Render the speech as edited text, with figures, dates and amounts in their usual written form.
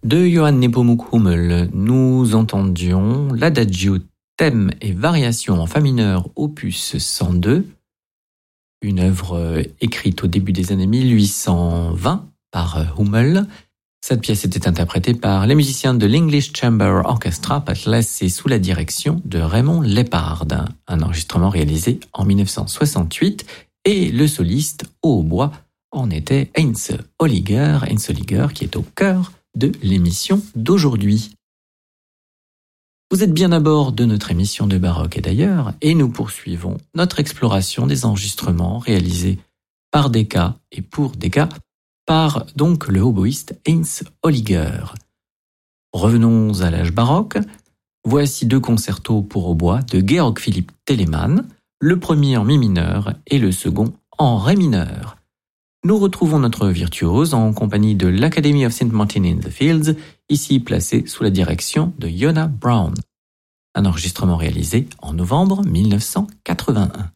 De Johann Nepomuk Hummel, nous entendions l'Adagio, thème et variation en fa mineur, opus 102, une œuvre écrite au début des années 1820 par Hummel. Cette pièce était interprétée par les musiciens de l'English Chamber Orchestra, placée sous la direction de Raymond Leppard, un enregistrement réalisé en 1968, et le soliste au hautbois en était Heinz Holliger qui est au cœur de l'émission d'aujourd'hui. Vous êtes bien à bord de notre émission de baroque et d'ailleurs, et nous poursuivons notre exploration des enregistrements réalisés par Decca et pour Decca, par donc le hautboïste Heinz Holliger. Revenons à l'âge baroque. Voici 2 concertos pour hautbois de Georg Philipp Telemann, le premier en mi mineur et le second en ré mineur. Nous retrouvons notre virtuose en compagnie de l'Academy of St. Martin in the Fields, ici placée sous la direction de Yona Brown. Un enregistrement réalisé en novembre 1981.